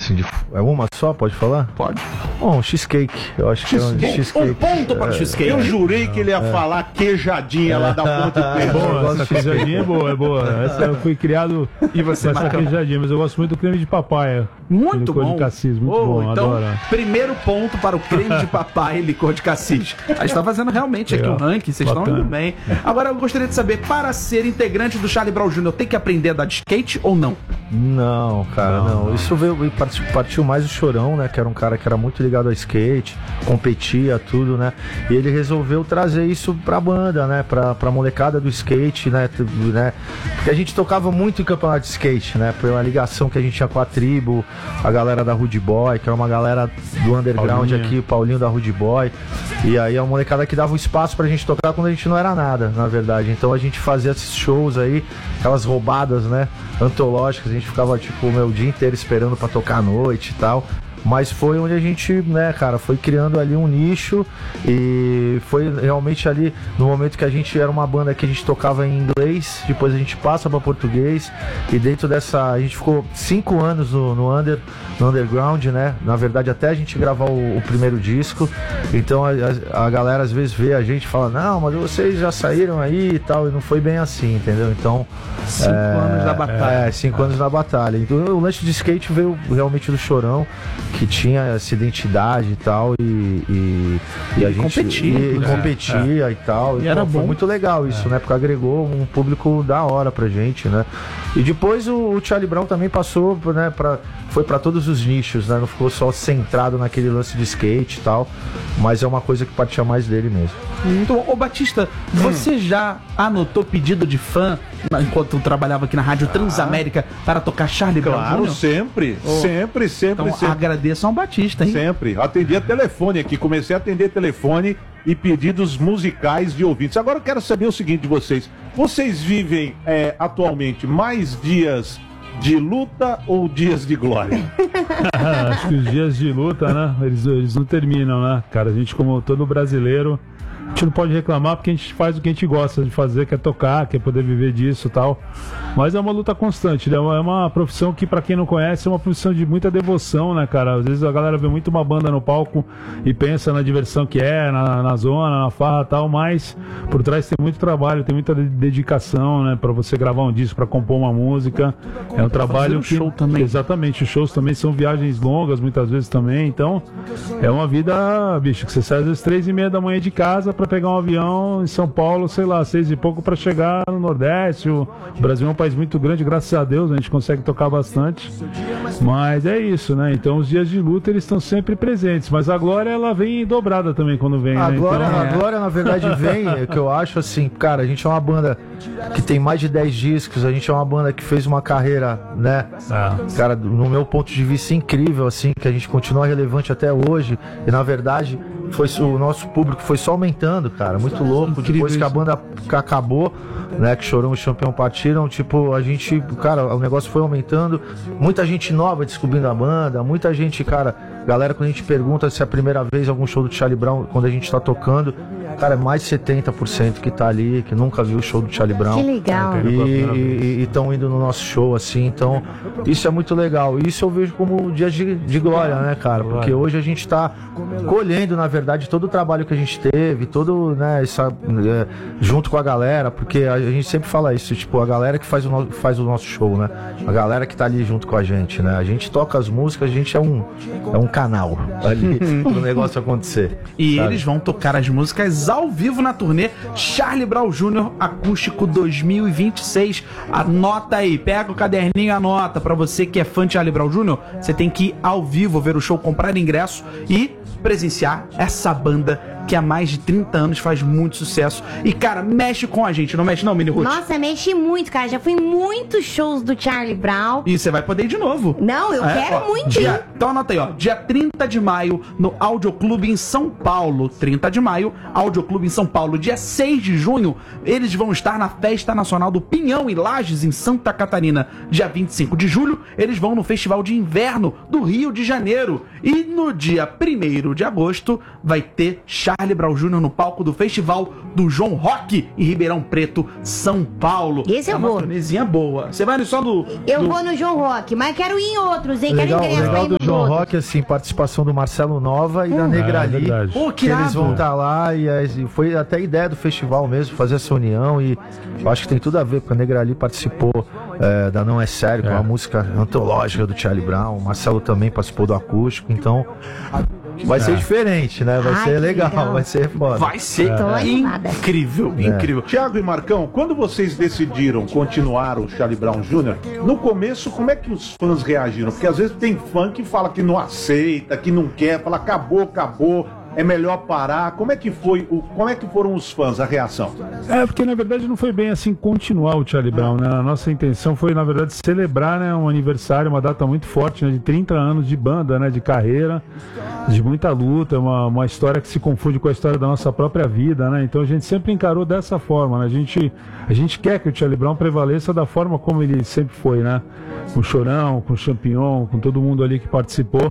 assim, é uma só, pode falar? Pode. Bom, cheesecake, eu acho que é um cheesecake. Um ponto para o cheesecake. Eu jurei que ele ia falar queijadinha lá da Ponte Boa, essa queijadinha é boa. Essa eu fui criado e você com essa queijadinha, mas eu gosto muito do creme de papaya. Muito bom. Licor de cassis, muito bom, então, adoro. primeiro ponto para o creme de papai e licor de cassis. A gente tá fazendo realmente aqui um ranking, vocês estão indo bem. Agora eu gostaria de saber, para ser integrante do Charlie Brown Jr., tem que aprender a dar de skate ou não? Não, cara, não. Isso partiu mais do Chorão, né? Que era um cara que era muito ligado a skate, competia, tudo, né? E ele resolveu trazer isso pra banda, né? Pra molecada do skate, né? Porque a gente tocava muito em campeonato de skate, né? Pela ligação que a gente tinha com a tribo, a galera da Rude Boy, que era uma galera do underground aqui, Paulinho da Rude Boy. E aí a molecada que dava o espaço pra gente tocar quando a gente não era nada, na verdade. Então a gente fazia esses shows aí, aquelas roubadas, né? Antológicas, a gente ficava tipo o dia inteiro esperando pra tocar à noite e tal. Mas foi onde a gente, né, cara, foi criando ali um nicho e foi realmente ali no momento que a gente era uma banda que a gente tocava em inglês, depois a gente passa para português e dentro dessa, a gente ficou 5 anos no underground, né, na verdade até a gente gravar o primeiro disco. Então a galera às vezes vê a gente e fala, não, mas vocês já saíram aí e tal, e não foi bem assim, entendeu? Então 5 anos da batalha. 5 anos na batalha. Então o lance de skate veio realmente do Chorão, que tinha essa identidade e tal, e a gente competia e tal. E era foi bom. muito legal isso, né? Porque agregou um público da hora pra gente, né? E depois o Charlie Brown também passou, né, foi pra todos os nichos, né? Não ficou só centrado naquele lance de skate e tal, mas é uma coisa que partia mais dele mesmo. Então, ô Batista, você já anotou pedido de fã enquanto trabalhava aqui na Rádio Transamérica para tocar Charlie Brown Claro, Jr.? sempre. Então agradeço ao Batista, hein? Sempre. Atendia telefone aqui, comecei a atender telefone e pedidos musicais de ouvintes. Agora eu quero saber o seguinte de vocês. Vocês vivem atualmente mais dias de luta ou dias de glória? Acho que os dias de luta, né? Eles não terminam, né? Cara, a gente, como todo brasileiro, a gente não pode reclamar porque a gente faz o que a gente gosta de fazer, que é tocar, quer poder viver disso e tal. Mas é uma luta constante, né? É uma profissão que, pra quem não conhece, é uma profissão de muita devoção, né, cara? Às vezes a galera vê muito uma banda no palco e pensa na diversão que é, na zona, na farra e tal, mas por trás tem muito trabalho, tem muita dedicação, né? Pra você gravar um disco, pra compor uma música. É um trabalho que... show também. Exatamente, os shows também são viagens longas, muitas vezes também, então é uma vida, bicho, que você sai às vezes 3h30 da manhã de casa pra pegar um avião em São Paulo, sei lá, 6 e pouco pra chegar no Nordeste. O Brasil é um país muito grande, graças a Deus, a gente consegue tocar bastante. Mas é isso, né? Então os dias de luta eles estão sempre presentes, mas a glória ela vem dobrada também quando vem, A né? glória na verdade vem, que eu acho assim, cara, a gente é uma banda que tem mais de 10 discos, a gente é uma banda que fez uma carreira, né? Cara, no meu ponto de vista incrível, assim, que a gente continua relevante até hoje, e na verdade o nosso público foi só aumentando, cara, muito louco. Depois que a banda acabou, né, que Chorão e Champião partiram, tipo, a gente, cara, o negócio foi aumentando, muita gente nova descobrindo a banda, muita gente, cara, galera, quando a gente pergunta se é a primeira vez algum show do Charlie Brown, quando a gente tá tocando, cara, é mais de 70% que tá ali, que nunca viu o show do Charlie Brown. Que legal. E estão indo no nosso show, assim, então isso é muito legal. Isso eu vejo como dia de glória, né, cara? Porque hoje a gente tá colhendo, na verdade, todo o trabalho que a gente teve, todo, né, junto com a galera, porque a gente sempre fala isso, tipo, a galera que faz o nosso show, né? A galera que tá ali junto com a gente, né? A gente toca as músicas, a gente é um canal ali pro negócio acontecer. E sabe? eles vão tocar as músicas ao vivo na turnê Charlie Brown Jr. Acústico 2026. Anota aí, pega o caderninho e anota. Pra você que é fã de Charlie Brown Jr., você tem que ir ao vivo ver o show, comprar ingresso e presenciar essa banda que há mais de 30 anos faz muito sucesso. E, cara, mexe com a gente, não mexe não, Mini Ruth? Nossa, mexe muito, cara. Já fui em muitos shows do Charlie Brown. E você vai poder ir de novo. Não, eu quero muito ir. Então anota aí, ó. Dia 30 de maio, no Audioclube em São Paulo. 30 de maio, Audioclube em São Paulo. Dia 6 de junho, eles vão estar na Festa Nacional do Pinhão, em Lages, em Santa Catarina. Dia 25 de julho, eles vão no Festival de Inverno do Rio de Janeiro. E no dia 1º de agosto, vai ter Charlie Charlie Brown Jr. no palco do Festival do João Rock em Ribeirão Preto, São Paulo. Esse eu uma vou. turnezinha boa. Você vai só do... Eu vou no João Rock, mas quero ir em outros, hein? Quero ingresso pra Legal ir do nos João outros. Rock, assim, participação do Marcelo Nova e da Negrali. verdade. Pô, Que eles vão estar lá e foi até a ideia do festival mesmo, fazer essa união e eu acho que tem tudo a ver, porque a Negrali participou da Não É Sério, com uma música antológica do Charlie Brown, o Marcelo também participou do acústico, então vai ser diferente, né? Vai Ai, ser que legal, legal. vai ser foda. Vai ser Tô animada. incrível, incrível. Tiago e Marcão, quando vocês decidiram continuar o Charlie Brown Jr., no começo, como é que os fãs reagiram? Porque às vezes tem fã que fala que não aceita, que não quer, fala acabou, é melhor parar. Como é que foram os fãs, a reação? Porque na verdade não foi bem assim continuar o Charlie Brown, né? A nossa intenção foi, na verdade, celebrar, né, um aniversário, uma data muito forte, né, de 30 anos de banda, né, de carreira, de muita luta, uma história que se confunde com a história da nossa própria vida, né? Então a gente sempre encarou dessa forma, né? A gente quer que o Charlie Brown prevaleça da forma como ele sempre foi, né? Com o Chorão, com o Champignon, com todo mundo ali que participou.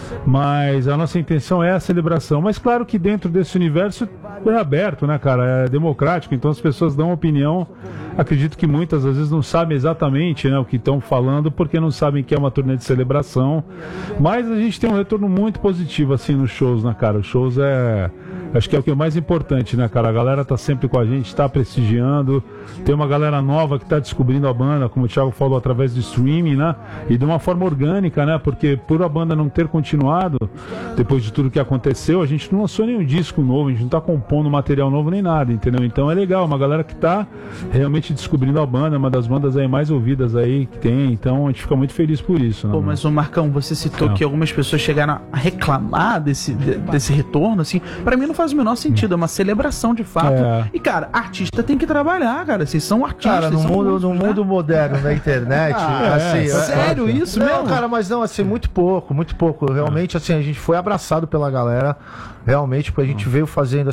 Mas a nossa intenção é a celebração. Mas claro que dentro desse universo é aberto, né, cara? É democrático, então as pessoas dão opinião. Acredito que muitas às vezes não sabem exatamente, né, o que estão falando, porque não sabem que é uma turnê de celebração. Mas a gente tem um retorno muito positivo assim nos shows, né, cara? Os shows acho que é o que é mais importante, né, cara? A galera tá sempre com a gente, tá prestigiando. Tem uma galera nova que tá descobrindo a banda, como o Thiago falou, através do streaming, né? E de uma forma orgânica, né? Porque por a banda não ter continuado, depois de tudo que aconteceu, a gente não lançou nenhum disco novo, a gente não tá compondo material novo nem nada, entendeu? Então é legal, uma galera que tá realmente descobrindo a banda, uma das bandas aí mais ouvidas aí que tem, então a gente fica muito feliz por isso, né? Pô, mas o Marcão, você citou que algumas pessoas chegaram a reclamar desse retorno, assim. Pra mim não faz o menor sentido, é uma celebração de fato. E, cara, artista tem que trabalhar, cara. Vocês são artistas. Cara, no mundo moderno da internet, assim... sério isso não, mesmo? cara, mas não, assim, muito pouco. Realmente, assim, a gente foi abraçado pela galera, realmente, porque a gente veio fazendo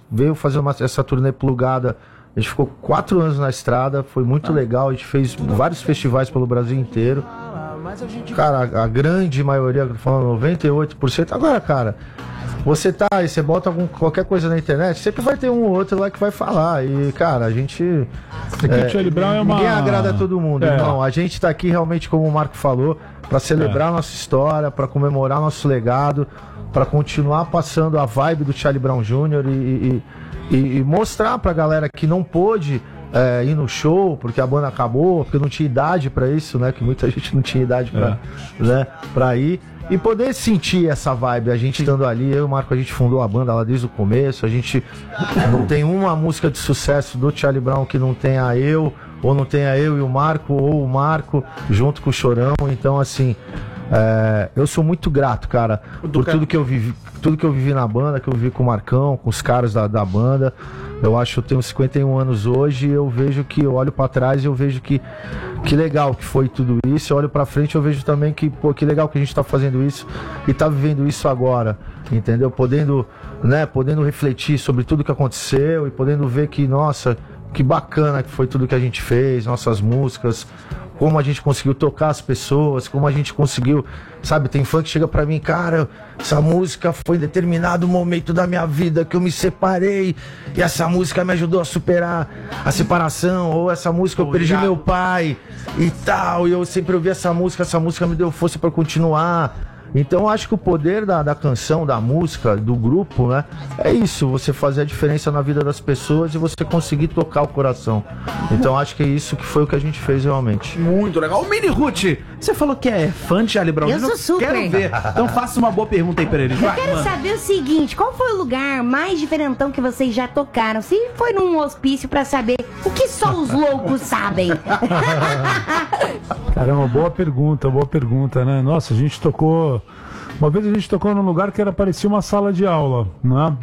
essa turnê plugada. A gente ficou 4 anos na estrada, foi muito legal, a gente fez vários festivais pelo Brasil inteiro. Cara, a grande maioria, falando 98%. Agora, cara, você bota qualquer coisa na internet, sempre vai ter um ou outro lá que vai falar. E, cara, a gente... o Charlie Brown ninguém agrada a todo mundo. Não, a gente tá aqui realmente, como o Marco falou, para celebrar a nossa história, para comemorar nosso legado, para continuar passando a vibe do Charlie Brown Jr. e mostrar pra galera que não pôde ir no show porque a banda acabou, porque não tinha idade pra isso, né? Que muita gente não tinha idade pra ir. E poder sentir essa vibe, a gente estando ali, eu e o Marco, a gente fundou a banda lá desde o começo, a gente não tem uma música de sucesso do Charlie Brown que não tenha eu, ou não tenha eu e o Marco, ou o Marco junto com o Chorão, então assim... eu sou muito grato, cara, por tudo que eu vivi na banda, que eu vivi com o Marcão, com os caras da banda. Eu acho que eu tenho 51 anos hoje, eu vejo que eu olho pra trás e eu vejo que legal que foi tudo isso. Eu olho pra frente, eu vejo também que, pô, que legal que a gente tá fazendo isso e tá vivendo isso agora, entendeu? Podendo refletir sobre tudo que aconteceu e podendo ver que, nossa, que bacana que foi tudo que a gente fez, nossas músicas, como a gente conseguiu tocar as pessoas, como a gente conseguiu, sabe, tem fã que chega pra mim, cara, essa música foi em determinado momento da minha vida que eu me separei e essa música me ajudou a superar a separação, ou essa música eu perdi meu pai e tal, e eu sempre ouvi essa música me deu força pra continuar. Então eu acho que o poder da canção, da música, do grupo, né? É isso, você fazer a diferença na vida das pessoas e você conseguir tocar o coração. Então acho que é isso que foi o que a gente fez realmente. Muito legal. O Mini Ruth, você falou que é fã de Charlie Brown Jr. Eu sou super. Quero ver. Então faça uma boa pergunta aí pra eles. Eu quero saber o seguinte, qual foi o lugar mais diferentão que vocês já tocaram? Se foi num hospício pra saber o que só os loucos sabem. Caramba, boa pergunta, né? Nossa, a gente tocou... Uma vez a gente tocou num lugar que parecia uma sala de aula, né?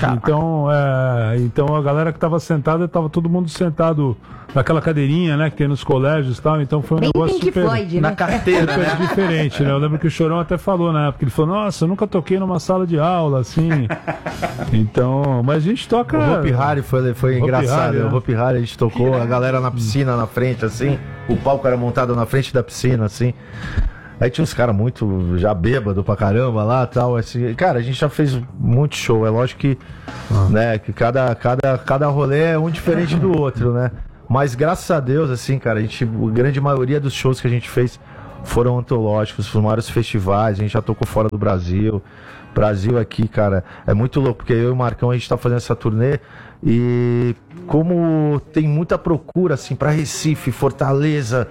Então a galera que estava sentada, estava todo mundo sentado naquela cadeirinha, né? Que tem nos colégios e tal. Então foi um negócio Pink super... Floyd, né? Na carteira, super né? diferente, né? Eu lembro que o Chorão até falou na época, ele falou, nossa, eu nunca toquei numa sala de aula, assim. Então, mas a gente toca... O Hopi Hari foi engraçado, Hari, o Hopi Hari a gente tocou, a galera na piscina na frente, assim, o palco era montado na frente da piscina, assim. Aí tinha uns caras muito já bêbado pra caramba lá e tal. Assim, cara, a gente já fez muito show. É lógico que, né, que cada rolê é um diferente do outro, né? Mas graças a Deus, assim, cara, a grande maioria dos shows que a gente fez foram antológicos, foram vários festivais, a gente já tocou fora do Brasil. Brasil aqui, cara, é muito louco, porque eu e o Marcão, a gente tá fazendo essa turnê e como tem muita procura, assim, pra Recife, Fortaleza,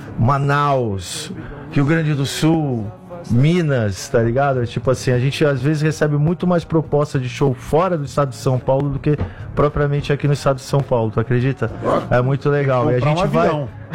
Manaus, Rio Grande do Sul, Minas, tá ligado? Tipo assim, a gente às vezes recebe muito mais proposta de show fora do estado de São Paulo do que propriamente aqui no estado de São Paulo, tu acredita? É muito legal. E a gente vai...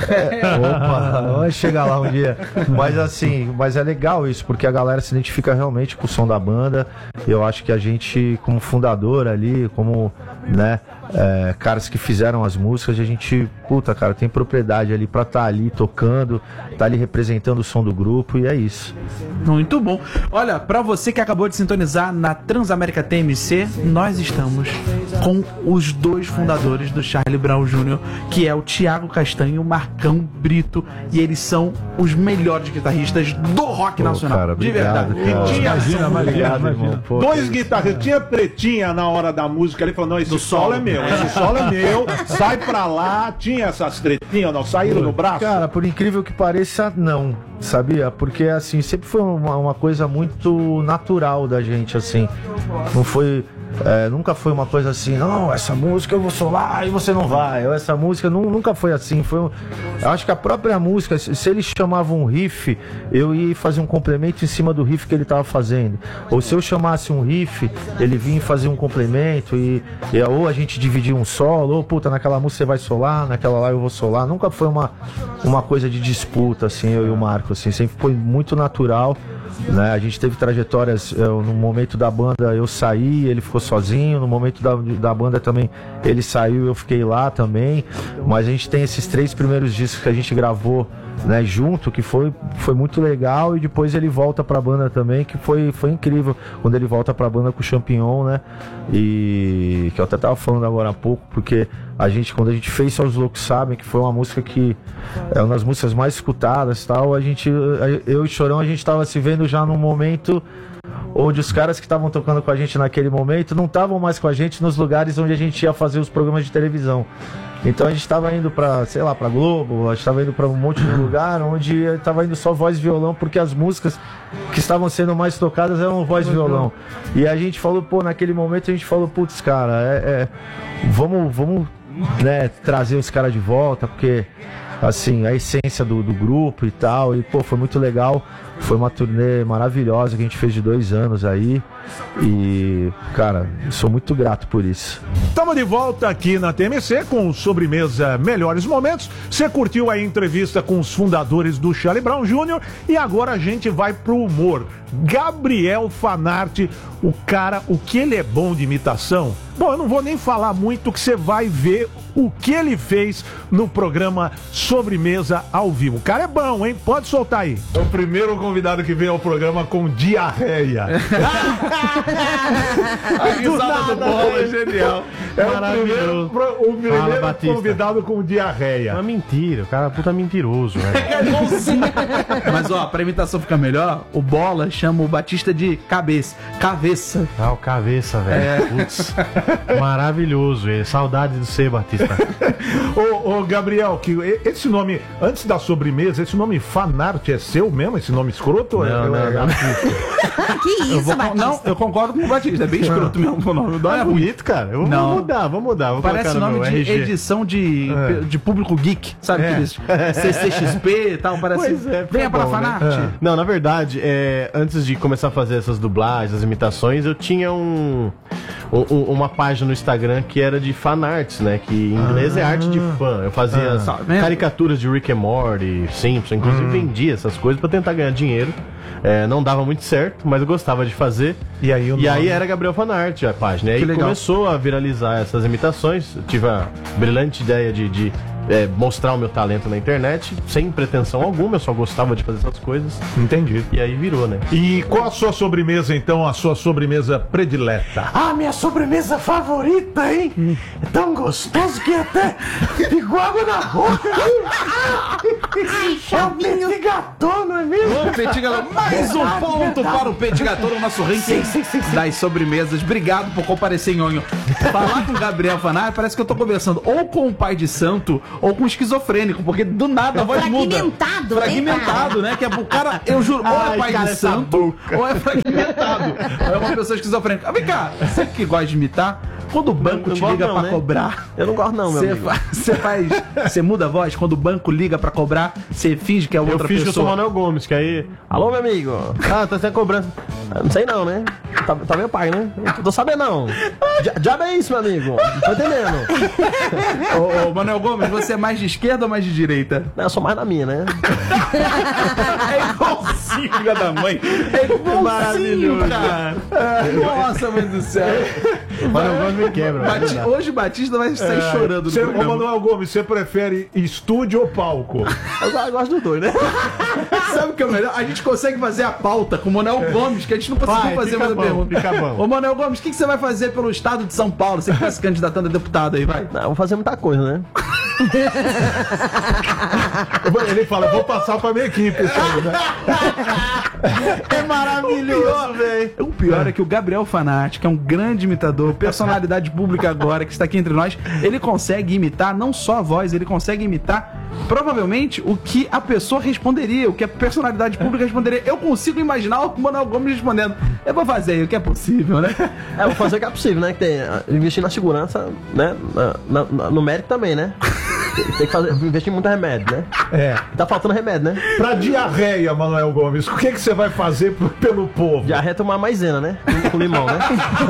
opa, vamos chegar lá um dia. Mas assim, mas é legal isso, porque a galera se identifica realmente com o som da banda. Eu acho que a gente, como fundador ali, como, né, caras que fizeram as músicas, a gente, puta, cara, tem propriedade ali pra estar ali tocando, tá ali representando o som do grupo, e é isso. Muito bom. Olha, pra você que acabou de sintonizar na Transamérica TMC, nós estamos com os dois fundadores do Charlie Brown Jr., que é o Thiago Castanho e o Marcão Brito, e eles são os melhores guitarristas do rock nacional. Cara, de obrigado, verdade. cara. Imagina. Dois guitarristas. Tinha tretinha na hora da música. Ele falou, não, esse solo é meu. Esse solo é meu. Sai pra lá. Tinha essas tretinhas, não? Saíram no braço? Cara, por incrível que pareça, não. Sabia? Porque, assim, sempre foi uma coisa muito natural da gente, assim. Não foi... nunca foi uma coisa assim, não, essa música eu vou solar e você não vai, ou essa música nunca foi assim, eu acho que a própria música, se ele chamava um riff, eu ia fazer um complemento em cima do riff que ele estava fazendo, ou se eu chamasse um riff, ele vinha fazer um complemento ou a gente dividia um solo, ou puta, naquela música você vai solar, naquela lá eu vou solar, nunca foi uma coisa de disputa, assim, eu e o Marco, assim, sempre foi muito natural. Né? A gente teve trajetórias, no momento da banda eu saí, ele ficou sozinho, no momento da banda também ele saiu, eu fiquei lá também, mas a gente tem esses 3 primeiros discos que a gente gravou, né, junto, que foi muito legal, e depois ele volta pra banda também, que foi incrível, quando ele volta pra banda com o Champignon, né, e que eu até tava falando agora há pouco, porque quando a gente fez Só os Loucos Sabem, que foi uma música que é uma das músicas mais escutadas, tal, eu e Chorão, a gente tava se vendo já num momento onde os caras que estavam tocando com a gente naquele momento não estavam mais com a gente nos lugares onde a gente ia fazer os programas de televisão. Então a gente estava indo pra, sei lá, pra Globo, a gente estava indo pra um monte de lugar onde estava indo só voz e violão, porque as músicas que estavam sendo mais tocadas eram voz e violão. E a gente falou, naquele momento a gente falou, putz, cara, vamos, né, trazer os caras de volta, porque assim, a essência do grupo e tal, e foi muito legal. Foi uma turnê maravilhosa que a gente fez de 2 anos aí, e, cara, sou muito grato por isso. Estamos de volta aqui na TMC com Sobremesa Melhores Momentos. Você curtiu a entrevista com os fundadores do Charlie Brown Jr. e agora a gente vai pro humor. Gabriel Fanart, o que ele é bom de imitação? Bom, eu não vou nem falar muito, que você vai ver o que ele fez no programa Sobremesa ao vivo. O cara é bom, hein? Pode soltar aí. É o primeiro convidado que vem ao programa com diarreia. A risada do Bola é genial. É o primeiro convidado com diarreia. É uma mentira, o cara é puta mentiroso, velho. Mas ó, pra imitação ficar melhor, o Bola chama o Batista de cabeça. Ah, o cabeça, velho. Putz, maravilhoso, velho. Saudade do ser, Batista. Ô, Gabriel, que esse nome, antes da sobremesa, esse nome Fanart é seu mesmo? Esse nome escroto? Não. Que isso, Batista? Não, eu concordo com o Batista, é bem escroto mesmo o nome. É bonito, cara. Vou mudar. Vou Parece colocar no nome meu de RG. edição de público geek, sabe? Aqueles CCXP e tal, parece. Pois é, Venha para bom, Fanart. né? Não, na verdade, antes de começar a fazer essas dublagens, as imitações, eu tinha uma página no Instagram que era de fanarts, né? Que em inglês é arte de fã. Eu fazia caricaturas de Rick and Morty, Simpson, inclusive vendia essas coisas pra tentar ganhar dinheiro. Não dava muito certo, mas eu gostava de fazer. E aí era Gabriel Fanart a página. E aí começou a viralizar essas imitações. Eu tive a brilhante ideia de mostrar o meu talento na internet, sem pretensão alguma, eu só gostava de fazer essas coisas. Entendi. E aí virou, né? E qual a sua sobremesa, então, a sua sobremesa predileta? Ah, minha sobremesa favorita, hein? É tão gostoso que até ficou água na boca. É o petit gâteau, não é mesmo? Ô, Petit Gâteau, mais um ponto para o Petit Gâteau no nosso ranking das sobremesas. Obrigado por comparecer, Nhonho. Falar com o Gabriel Fanari parece que eu tô conversando ou com o pai de santo ou com um esquizofrênico, porque do nada a voz muda. Fragmentado, Fragmentado, né? Que é o cara, eu juro, ou é pai de santo ou é fragmentado. Ou é uma pessoa esquizofrênica. Vem cá, você que gosta de imitar, quando o banco Não te gosto liga não, pra né? cobrar... Eu não gosto não, meu amigo. Você muda a voz? Quando o banco liga pra cobrar, você finge que é outra Eu fiz que eu sou o pessoa. Manuel Gomes, que aí... Alô, meu amigo. Ah, tá sem cobrança. Não sei não, né? Tá meu pai, né? Não tô sabendo não. Diabo é isso, meu amigo. Não tô entendendo. Ô, Manuel Gomes, você é mais de esquerda ou mais de direita? Não, eu sou mais na minha, né? É igualzinho, filha da mãe. É igualzinho, Maravilhoso. cara. Nossa, mãe do céu. Manuel Gomes me quebra. Hoje o Batista vai sair chorando Ô, no programa. Manuel Gomes, você prefere estúdio ou palco? Eu gosto dos dois, né? Sabe o que é o melhor? A gente consegue fazer a pauta com o Manuel Gomes, que a gente não conseguiu Vai, fazer fica mais a bom, pergunta. fica bom. Ô, Manuel Gomes, o que você vai fazer pelo estado de São Paulo? Você que tá se candidatando a deputado aí, vai. Não, eu vou fazer muita coisa, né? Ele fala, vou passar pra minha equipe isso aí, né? É maravilhoso, velho. O pior é que o Gabriel Fanati, que é um grande imitador, personalidade pública agora, que está aqui entre nós, ele consegue imitar não só a voz, ele consegue imitar provavelmente o que a pessoa responderia, o que a personalidade pública responderia. Eu consigo imaginar o Manuel Gomes respondendo. Eu vou fazer aí o que é possível, né? Vou fazer o que é possível, né? Que tem, investir na segurança, né? No médico também, né? Tem que fazer, investir em muito remédio, né? É. Tá faltando remédio, né? Pra diarreia, Manuel Gomes, o que você vai fazer pelo povo? Diarreia tomar maisena, né? Com limão, né?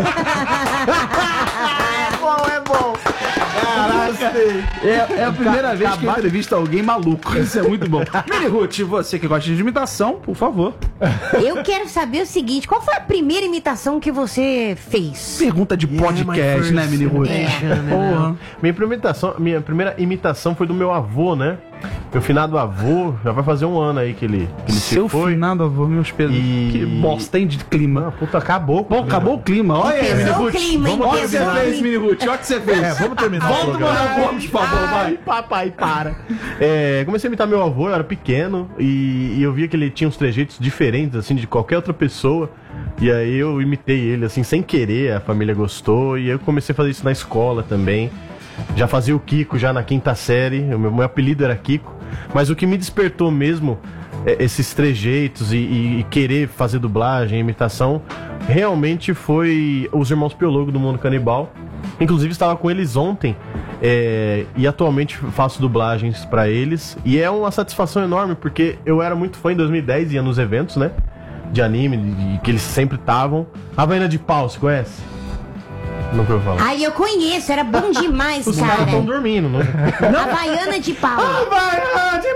É bom. Caraca, é a primeira vez que eu entrevisto alguém maluco. Isso é muito bom. Mini Ruth, você que gosta de imitação, por favor. Eu quero saber o seguinte: qual foi a primeira imitação que você fez? Pergunta de podcast, né, Mini Ruth? Porra. Minha primeira imitação foi do meu avô, né? Meu finado avô, já vai fazer um ano aí que ele Seu se foi. finado avô, meus pesos. E- Que bosta, hein, de clima. Puta, acabou. Bom, acabou o clima. Olha aí, Mini Pesou o Ruth. clima, hein? Olha o que você Pesou o fez, clima. Mini Ruth. Olha o que você fez. Vamos terminar o Volta o programa. Manuel Gomes, por favor, vai. Ai, papai, para. Comecei a imitar meu avô, eu era pequeno, e eu via que ele tinha uns trejeitos diferentes, assim, de qualquer outra pessoa. E aí eu imitei ele, assim, sem querer, a família gostou, e eu comecei a fazer isso na escola também. Já fazia o Kiko já na 5ª série, o meu apelido era Kiko. Mas o que me despertou mesmo, esses trejeitos e querer fazer dublagem, imitação, realmente foi os Irmãos Piologo do Mundo Canibal. Inclusive estava com eles ontem, e atualmente faço dublagens pra eles. E é uma satisfação enorme, porque eu era muito fã em 2010, ia nos eventos, né? De anime, que eles sempre estavam. Havaiana de Pau, você conhece? Nunca ouviu falar. Ai, eu conheço, era bom demais, Os caras cara. estão dormindo, né? Havaiana de pau. Havaiana de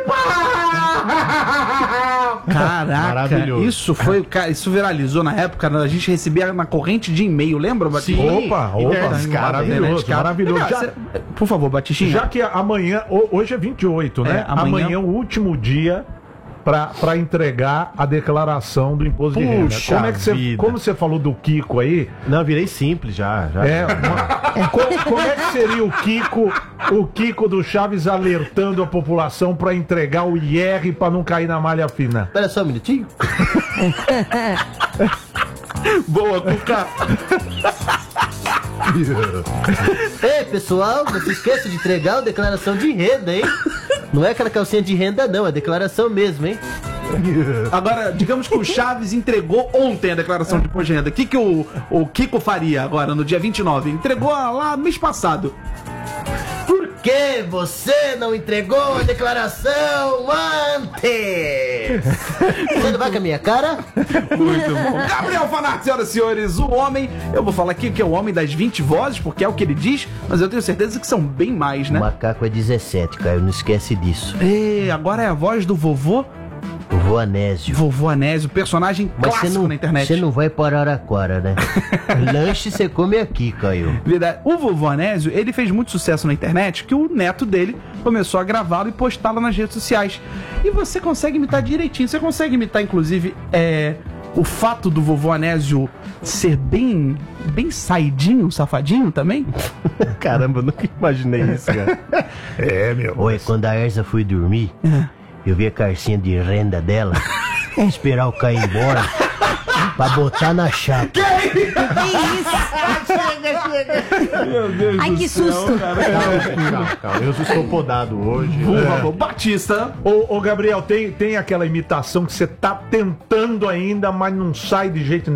Pau! Caraca, Maravilhoso. isso foi, cara, isso viralizou na época, a gente recebia na corrente de e-mail, lembra, Batista? Opa, maravilhoso, maravilhoso. Vem cá, Já- por favor, Batistinha. Já que amanhã, hoje é 28, né? amanhã é o último dia pra entregar a declaração do imposto de renda. Puxa vida. Como você falou do Kiko aí, Não, eu virei simples já. como é que seria o Kiko do Chaves alertando a população pra entregar o IR pra não cair na malha fina? Espera só um minutinho. Boa, Cuca. Ei, pessoal, não se esqueça de entregar a declaração de renda, hein? Não é aquela calcinha de renda, não, é declaração mesmo, hein? Agora, digamos que o Chaves entregou ontem a declaração de imposto de renda. O que o Kiko faria agora, no dia 29? Entregou lá mês passado. Por que você não entregou a declaração antes? Você não vai com a minha cara? Muito bom. Gabriel Fanati, senhoras e senhores, o homem, eu vou falar aqui que é o homem das 20 vozes, porque é o que ele diz, mas eu tenho certeza que são bem mais, né? Macaco é 17, Caio, não esquece disso. E agora é a voz do vovô Vovô Anésio. Vovô Anésio, personagem Mas clássico na internet. Você não vai para Araraquara, né? Lanche você come aqui, Caio. Verdade. O Vovô Anésio, ele fez muito sucesso na internet, que o neto dele começou a gravá-lo e postá-lo nas redes sociais. E você consegue imitar direitinho. Você consegue imitar, inclusive, o fato do Vovô Anésio ser bem saidinho, safadinho também? Caramba, eu nunca imaginei isso, cara. Oi, quando a Erza foi dormir, eu vi a carcinha de renda dela. Esperar o Caio embora pra botar na chapa. Que isso? Meu Deus Ai, do que céu, susto. cara. Calma, eu estou podado hoje. Batista. Ô, Gabriel, tem aquela imitação que você tá tentando ainda, mas não sai de jeito nenhum.